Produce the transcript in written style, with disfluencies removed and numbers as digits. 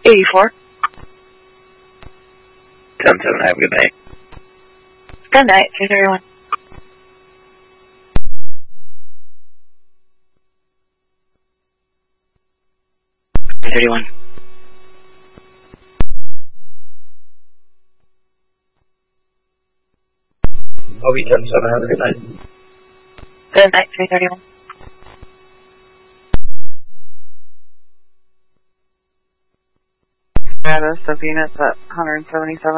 84. 10-7, have a good night. Good night, 331. Bobby 10-7, have a good night. Good night, 331. Yeah, those subunits at 177.